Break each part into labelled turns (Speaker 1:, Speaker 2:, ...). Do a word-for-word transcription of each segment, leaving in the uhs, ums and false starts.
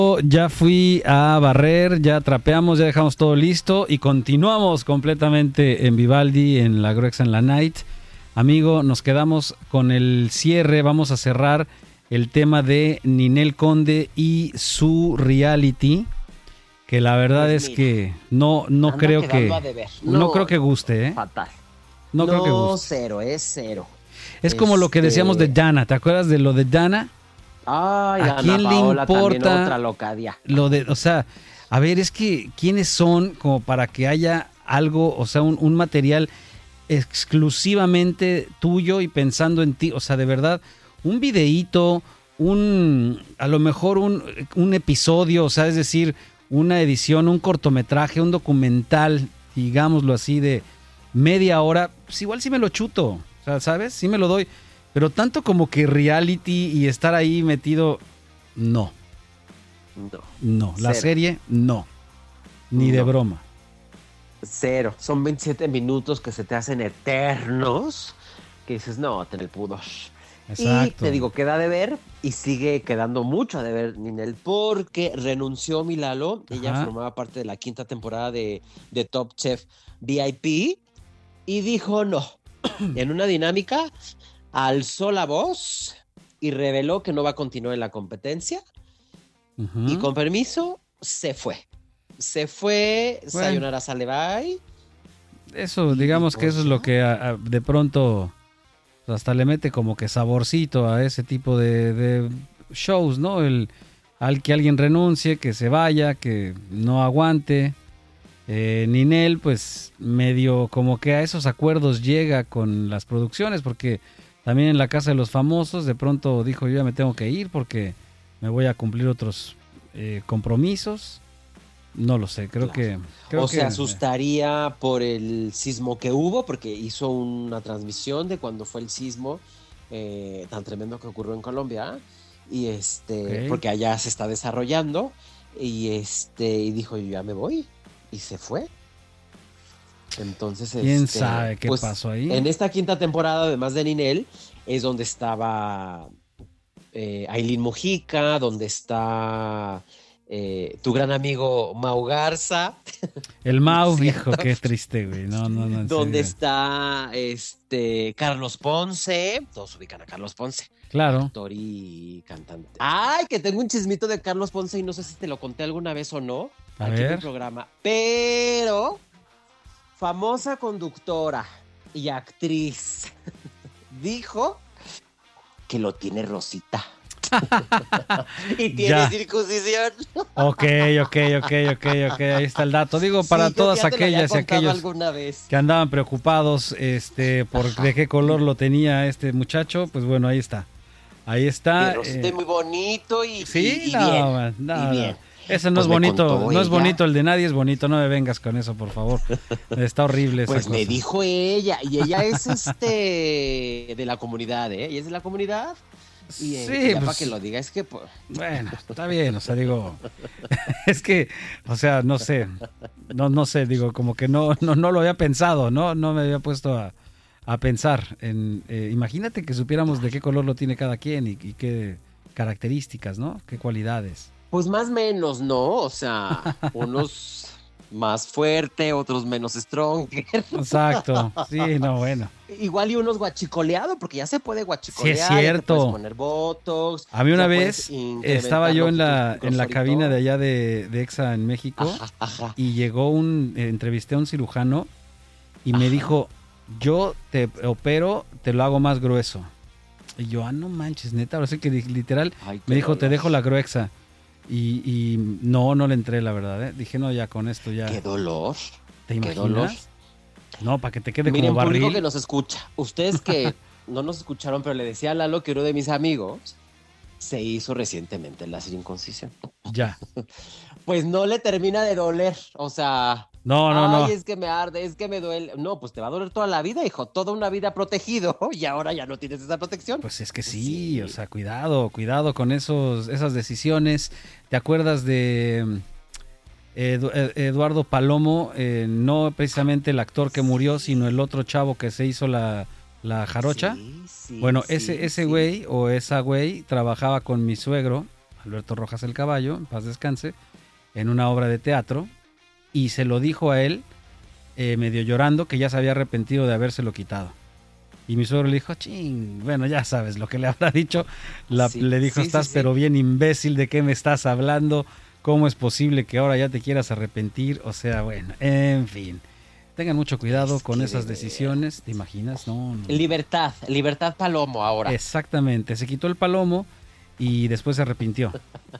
Speaker 1: Ya fui a barrer, ya trapeamos, ya dejamos todo listo y continuamos completamente en Vivaldi, en la Gruexa en la Night. Amigo, nos quedamos con el cierre, vamos a cerrar el tema de Ninel Conde y su reality, que la verdad pues es mira, que no, no creo que no, no creo que guste, ¿eh?
Speaker 2: Fatal.
Speaker 1: No, no creo que guste.
Speaker 2: No, cero, es cero.
Speaker 1: Es este... como lo que decíamos de Dana, ¿te acuerdas de lo de Dana?
Speaker 2: Ay,
Speaker 1: ¿a quién le importa
Speaker 2: otra locadia?
Speaker 1: Lo de, o sea, a ver, es que ¿quiénes son como para que haya algo, o sea, un, un material exclusivamente tuyo y pensando en ti? O sea, de verdad, un videíto, un, a lo mejor un, un episodio, o sea, es decir, una edición, un cortometraje, un documental, digámoslo así, de media hora, pues igual sí me lo chuto, o sea, ¿sabes? Sí me lo doy. Pero tanto como que reality y estar ahí metido, no.
Speaker 2: No.
Speaker 1: No. La Cero. Serie, no. Ni no. de broma.
Speaker 2: Cero. Son veintisiete minutos que se te hacen eternos. Que dices, no, ten el pudor. Exacto. Y te digo, queda de ver y sigue quedando mucho a deber Ninel porque renunció mi Lalo. Ajá. Ella formaba parte de la quinta temporada de, de Top Chef V I P y dijo no. En una dinámica alzó la voz y reveló que no va a continuar en la competencia. Uh-huh. Y con permiso, se fue. Se fue, bueno, sayonara sale bye.
Speaker 1: Eso, digamos que eso es lo que a, a, de pronto hasta le mete como que saborcito a ese tipo de, de shows, ¿no? El, al que alguien renuncie, que se vaya, que no aguante. Eh, Ninel, pues medio como que a esos acuerdos llega con las producciones, porque también en la Casa de los Famosos de pronto dijo yo ya me tengo que ir porque me voy a cumplir otros eh, compromisos. No lo sé, creo
Speaker 2: claro.
Speaker 1: que... Creo
Speaker 2: o
Speaker 1: que,
Speaker 2: se asustaría eh. por el sismo que hubo, porque hizo una transmisión de cuando fue el sismo eh, tan tremendo que ocurrió en Colombia, y este okay. porque allá se está desarrollando, y este y dijo yo ya me voy, y se fue. Entonces,
Speaker 1: ¿quién
Speaker 2: este,
Speaker 1: sabe qué
Speaker 2: pues,
Speaker 1: pasó ahí?
Speaker 2: En esta quinta temporada, además de Ninel, es donde estaba eh, Ailín Mojica, donde está eh, tu gran amigo Mau Garza.
Speaker 1: El Mau, hijo, qué triste, güey. No, no, no.
Speaker 2: Donde serio. Está este Carlos Ponce. Todos ubican a Carlos Ponce.
Speaker 1: Claro.
Speaker 2: Actor y cantante. Ay, que tengo un chismito de Carlos Ponce y no sé si te lo conté alguna vez o no.
Speaker 1: A
Speaker 2: aquí
Speaker 1: ver.
Speaker 2: en el programa. Pero famosa conductora y actriz dijo que lo tiene Rosita. Y tiene ya. Circuncisión.
Speaker 1: Ok, ok, ok, ok, ok. Ahí está el dato. Digo, para sí, todas aquellas y aquellos que andaban preocupados este, por Ajá. de qué color lo tenía este muchacho, pues bueno, ahí está. Ahí está.
Speaker 2: Y Rosita eh... muy bonito y,
Speaker 1: sí,
Speaker 2: y, y
Speaker 1: no,
Speaker 2: bien.
Speaker 1: Man, no,
Speaker 2: y bien.
Speaker 1: Eso no pues es bonito, no ella. Es bonito, el de nadie es bonito, no me vengas con eso, por favor. Está horrible esa
Speaker 2: Pues
Speaker 1: cosa.
Speaker 2: me dijo ella, y ella es este de la comunidad, ¿eh? Ella es de la comunidad. Y eh,
Speaker 1: sí,
Speaker 2: ya
Speaker 1: pues,
Speaker 2: para que lo diga, es que... Pues...
Speaker 1: Bueno, está bien, o sea, digo, es que, o sea, no sé, no no sé, digo, como que no no no lo había pensado, no no me había puesto a, a pensar en, eh, imagínate que supiéramos de qué color lo tiene cada quien y, y qué características, ¿no? Qué cualidades.
Speaker 2: Pues más o menos, ¿no? O sea, unos más fuerte, otros menos strong.
Speaker 1: Exacto, sí, no, bueno.
Speaker 2: Igual y unos guachicoleado, porque ya se puede guachicolear.
Speaker 1: Sí, es cierto.
Speaker 2: Puedes poner botox.
Speaker 1: A mí una vez estaba yo en la en la cabina de allá de, de Exa en México.
Speaker 2: Ajá, ajá.
Speaker 1: Y llegó un, eh, entrevisté a un cirujano y me ajá. dijo, yo te opero, te lo hago más grueso. Y yo, ah, no manches, neta, ahora sí que literal, Ay, me dijo, dolor. Te dejo la gruexa. Y, y no, no le entré, la verdad, ¿eh? Dije, no, ya con esto ya.
Speaker 2: ¡Qué dolor!
Speaker 1: ¿Te imaginas?
Speaker 2: ¡Qué dolor!
Speaker 1: No, para que te quede
Speaker 2: Miren,
Speaker 1: como barril.
Speaker 2: público que nos escucha. Ustedes que no nos escucharon, pero le decía a Lalo que uno de mis amigos se hizo recientemente la circuncisión.
Speaker 1: Ya.
Speaker 2: Pues no le termina de doler, o sea...
Speaker 1: No, no, no.
Speaker 2: Ay, es que me arde, es que me duele. No, pues te va a doler toda la vida, hijo. Toda una vida protegido y ahora ya no tienes esa protección.
Speaker 1: Pues es que sí, sí. O sea, cuidado, cuidado con esos, esas decisiones. ¿Te acuerdas de Edu, Eduardo Palomo? Eh, no precisamente el actor que murió, sino el otro chavo que se hizo la, la jarocha.
Speaker 2: Sí, sí,
Speaker 1: bueno,
Speaker 2: sí,
Speaker 1: ese ese
Speaker 2: sí.
Speaker 1: güey o esa güey trabajaba con mi suegro Alberto Rojas el Caballo, en paz descanse, en una obra de teatro, y se lo dijo a él, eh, medio llorando, que ya se había arrepentido de habérselo quitado. Y mi suegro le dijo, ching, bueno, ya sabes lo que le habrá dicho. La, sí, le dijo, sí, estás sí, pero sí. bien imbécil, ¿de qué me estás hablando? ¿Cómo es posible que ahora ya te quieras arrepentir? O sea, bueno, en fin. Tengan mucho cuidado es con esas decisiones, ¿te imaginas? No, no.
Speaker 2: Libertad, libertad palomo ahora.
Speaker 1: Exactamente, se quitó el palomo y después se arrepintió.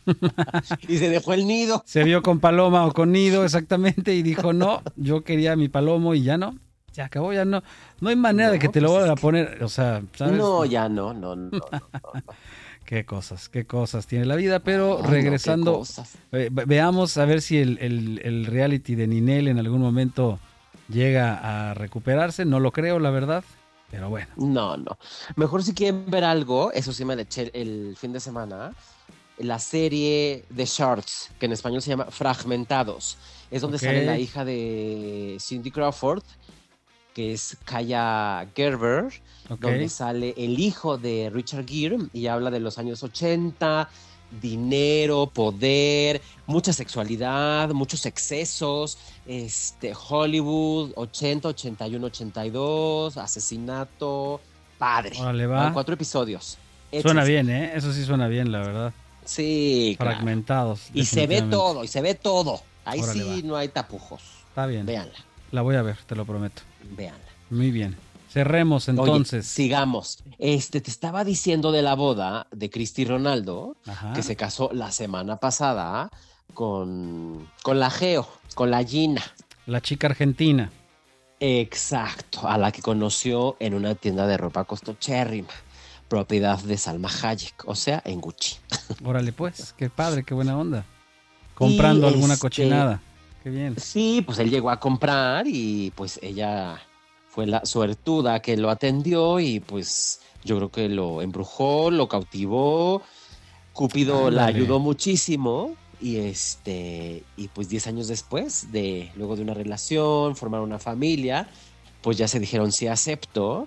Speaker 2: Y se dejó el nido.
Speaker 1: Se vio con paloma o con nido, exactamente, y dijo, no, yo quería mi palomo y ya no. Se acabó, ya no. No hay manera no, de que te pues lo vuelvan a poner, o sea, ¿sabes?
Speaker 2: No, ya no, no, no, no, no.
Speaker 1: Qué cosas, qué cosas tiene la vida, pero Ay, regresando, no, eh, veamos a ver si el, el, el reality de Ninel en algún momento llega a recuperarse. No lo creo, la verdad, pero bueno.
Speaker 2: No, no. Mejor si quieren ver algo, eso sí me le eché el fin de semana, la serie The Shorts, que en español se llama Fragmentados. Es donde okay. sale la hija de Cindy Crawford, que es Kaya Gerber, okay. donde sale el hijo de Richard Gere y habla de los años ochenta, dinero, poder, mucha sexualidad, muchos excesos, este, Hollywood, ochenta, ochenta y uno, ochenta y dos, asesinato, padre.
Speaker 1: Órale, va.
Speaker 2: Cuatro episodios.
Speaker 1: Suena Échense. bien, ¿eh? Eso sí suena bien, la verdad.
Speaker 2: Sí,
Speaker 1: Fragmentados.
Speaker 2: Claro. Y se ve todo, y se ve todo. Ahí
Speaker 1: Órale,
Speaker 2: sí
Speaker 1: va.
Speaker 2: no hay tapujos.
Speaker 1: Está bien.
Speaker 2: Véanla.
Speaker 1: La voy a ver, te lo prometo.
Speaker 2: Véanla.
Speaker 1: Muy bien. Cerremos entonces.
Speaker 2: Oye, sigamos. Este, te estaba diciendo de la boda de Cristi Ronaldo, Ajá. que se casó la semana pasada con, con la Geo, con la Gina.
Speaker 1: La chica argentina.
Speaker 2: Exacto, a la que conoció en una tienda de ropa costochérrima, propiedad de Salma Hayek, o sea, en Gucci.
Speaker 1: Órale pues, qué padre, qué buena onda. Comprando y alguna este, cochinada. Qué bien.
Speaker 2: Sí, pues él llegó a comprar y pues ella fue la suertuda que lo atendió y pues yo creo que lo embrujó, lo cautivó. Cupido Ándale. La ayudó muchísimo y este y pues diez años después de luego de una relación, formar una familia, pues ya se dijeron sí acepto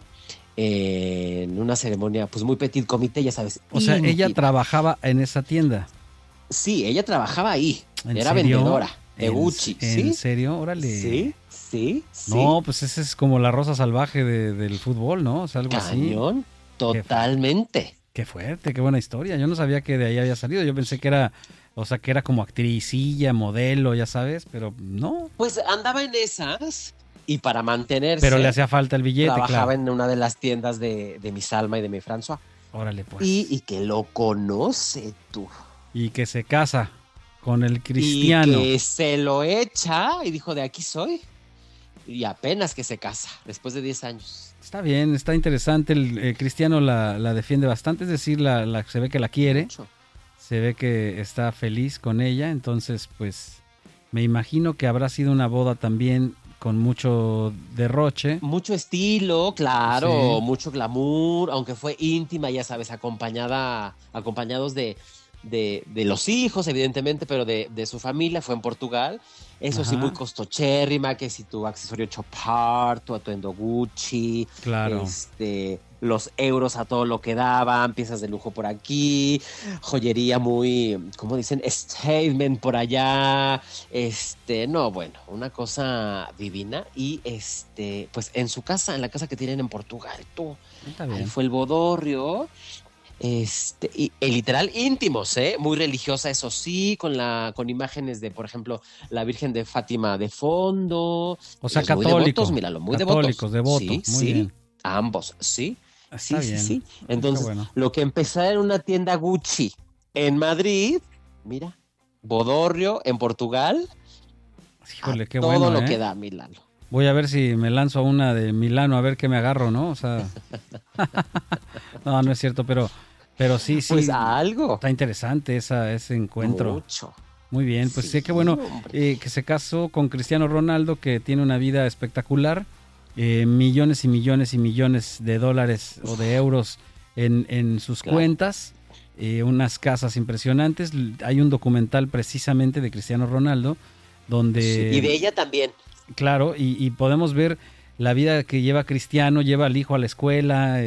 Speaker 2: eh, en una ceremonia pues muy petit comité, ya sabes.
Speaker 1: O sea, íntima. Ella trabajaba en esa tienda.
Speaker 2: Sí, ella trabajaba ahí, era
Speaker 1: serio?
Speaker 2: vendedora. De
Speaker 1: ¿En,
Speaker 2: Gucci,
Speaker 1: ¿En
Speaker 2: ¿sí?
Speaker 1: serio? Órale.
Speaker 2: Sí, sí, sí.
Speaker 1: No, pues ese es como la rosa salvaje de, del fútbol, ¿no? O sea, algo
Speaker 2: Cañón,
Speaker 1: así.
Speaker 2: Totalmente.
Speaker 1: Qué, qué fuerte, qué buena historia. Yo no sabía que de ahí había salido. Yo pensé que era, o sea, que era como actricilla, modelo, ya sabes, pero no.
Speaker 2: Pues andaba en esas y para mantenerse.
Speaker 1: Pero le hacía falta el billete,
Speaker 2: trabajaba
Speaker 1: claro.
Speaker 2: en una de las tiendas de, de mi Salma y de mi François.
Speaker 1: Órale, pues.
Speaker 2: Y, y que lo conoce tú.
Speaker 1: Y que se casa. Con el Cristiano.
Speaker 2: Y que se lo echa y dijo, de aquí soy. Y apenas que se casa, después de diez años.
Speaker 1: Está bien, está interesante. El eh, Cristiano la, la defiende bastante, es decir, la, la, se ve que la quiere. Mucho. Se ve que está feliz con ella. Entonces, pues, me imagino que habrá sido una boda también con mucho derroche.
Speaker 2: Mucho estilo, claro, sí. Mucho glamour, aunque fue íntima, ya sabes, acompañada, acompañados de... De, de los hijos, evidentemente, pero de, de su familia, fue en Portugal. Eso Ajá. sí, muy costochérrima, que si tu accesorio Chopard, tu atuendo Gucci,
Speaker 1: claro.
Speaker 2: este, los euros a todo lo que daban, piezas de lujo por aquí, joyería muy, ¿cómo dicen? Statement por allá, este, no, bueno, una cosa divina. Y este, pues en su casa, en la casa que tienen en Portugal, tú, ahí fue el bodorrio. Este, y, y literal íntimos, ¿eh? Muy religiosa, eso sí, con la con imágenes de, por ejemplo, la Virgen de Fátima de fondo.
Speaker 1: O sea, católicos.
Speaker 2: Muy devotos, míralo, muy
Speaker 1: católicos,
Speaker 2: devotos.
Speaker 1: devotos.
Speaker 2: Sí,
Speaker 1: muy
Speaker 2: sí,
Speaker 1: bien.
Speaker 2: ambos, sí.
Speaker 1: Está
Speaker 2: sí,
Speaker 1: bien.
Speaker 2: sí, sí. Entonces, bueno. Lo que empezó en una tienda Gucci en Madrid, mira, bodorrio en Portugal.
Speaker 1: Híjole, qué
Speaker 2: todo
Speaker 1: bueno,
Speaker 2: lo
Speaker 1: ¿eh?
Speaker 2: que da, Milano.
Speaker 1: Voy a ver si me lanzo a una de Milano a ver qué me agarro, ¿no? O sea, no, no es cierto, pero... Pero sí, sí.
Speaker 2: Pues algo.
Speaker 1: Está interesante esa, ese encuentro.
Speaker 2: Mucho.
Speaker 1: Muy bien, pues sí,
Speaker 2: sí
Speaker 1: qué bueno eh, que se casó con Cristiano Ronaldo, que tiene una vida espectacular. Eh, millones y millones y millones de dólares o de euros en, en sus claro. cuentas. Eh, unas casas impresionantes. Hay un documental precisamente de Cristiano Ronaldo donde...
Speaker 2: Sí, y de ella también.
Speaker 1: Claro, y, y podemos ver la vida que lleva Cristiano, lleva al hijo a la escuela... Eh,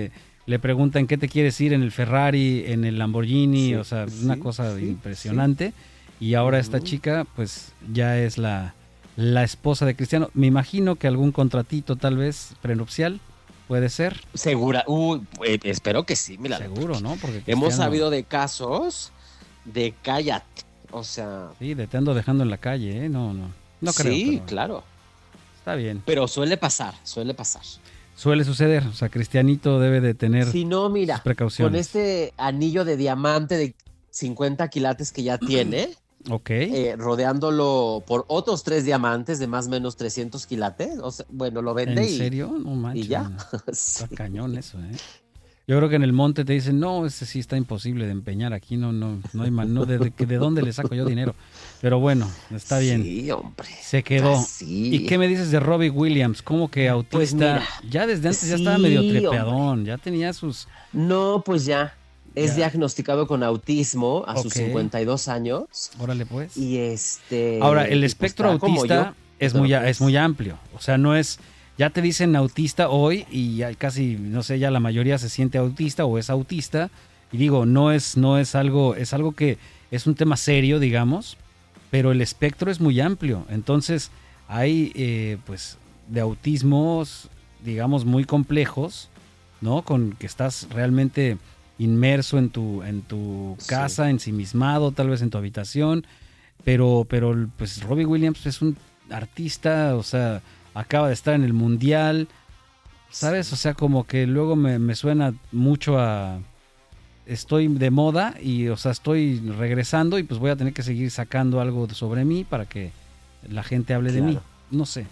Speaker 1: le pregunta en qué te quieres ir, en el Ferrari, en el Lamborghini,
Speaker 2: Sí,
Speaker 1: o sea,
Speaker 2: sí,
Speaker 1: una cosa
Speaker 2: sí,
Speaker 1: impresionante.
Speaker 2: sí.
Speaker 1: Y ahora esta
Speaker 2: Ujú.
Speaker 1: chica, pues ya es la, la esposa de Cristiano. Me imagino que algún contratito tal vez prenupcial puede ser.
Speaker 2: Segura, uh, eh, espero que sí, mira.
Speaker 1: Seguro, ¿no? Porque
Speaker 2: Hemos
Speaker 1: Cristiano,
Speaker 2: sabido de casos de cállate, o sea,
Speaker 1: sí, de te ando dejando en la calle, ¿eh? No, no, no creo,
Speaker 2: sí,
Speaker 1: pero
Speaker 2: claro,
Speaker 1: está bien.
Speaker 2: pero suele pasar, suele pasar.
Speaker 1: Suele suceder, o sea, Cristianito debe de tener
Speaker 2: Si no,
Speaker 1: sus
Speaker 2: mira, con
Speaker 1: precauciones.
Speaker 2: este anillo de diamante de cincuenta quilates que ya tiene,
Speaker 1: Ok.
Speaker 2: eh, rodeándolo por otros tres diamantes de más o menos trescientos quilates, o sea, bueno, lo vende
Speaker 1: ¿En
Speaker 2: y,
Speaker 1: serio? No manches.
Speaker 2: y ya.
Speaker 1: mano.
Speaker 2: Sí.
Speaker 1: Está cañón eso, ¿eh? Yo creo que en el monte te dicen, no, ese sí está imposible de empeñar aquí, no, no, no hay man, no, de, de, de dónde le saco yo dinero. Pero bueno, está bien.
Speaker 2: Sí, hombre.
Speaker 1: Se quedó.
Speaker 2: Así.
Speaker 1: ¿Y qué me dices de Robbie Williams? ¿Cómo que autista?
Speaker 2: Pues mira,
Speaker 1: ya desde antes ya
Speaker 2: sí,
Speaker 1: estaba medio
Speaker 2: hombre.
Speaker 1: trepeadón, ya tenía sus...
Speaker 2: No, pues ya. Es
Speaker 1: Ya.
Speaker 2: diagnosticado con autismo a sus
Speaker 1: Ok.
Speaker 2: cincuenta y dos años.
Speaker 1: Órale pues.
Speaker 2: Y este.
Speaker 1: Ahora, el
Speaker 2: y pues
Speaker 1: espectro
Speaker 2: está como
Speaker 1: autista
Speaker 2: yo,
Speaker 1: es,
Speaker 2: pero
Speaker 1: muy, a-
Speaker 2: pues,
Speaker 1: es muy amplio. O sea, no es... Ya te dicen autista hoy y ya casi, no sé, ya la mayoría se siente autista o es autista. Y digo, no es, no es algo, es algo que es un tema serio, digamos, pero el espectro es muy amplio. Entonces, hay, eh, pues, de autismos, digamos, muy complejos, ¿no? Con que estás realmente inmerso en tu, en tu
Speaker 2: Sí.
Speaker 1: casa, ensimismado, tal vez en tu habitación. Pero, pero, pues, Robbie Williams es un artista, o sea, acaba de estar en el mundial, ¿sabes? O sea, como que luego me, me suena mucho a... Estoy de moda y, o sea, estoy regresando y pues voy a tener que seguir sacando algo sobre mí para que la gente hable de mí.
Speaker 2: Claro.
Speaker 1: No sé.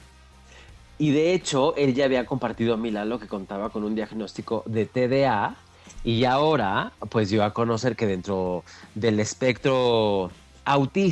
Speaker 2: Y de hecho, él ya había compartido a Milalo que contaba con un diagnóstico de T D A. Y ahora, pues dio a conocer que dentro del espectro autista,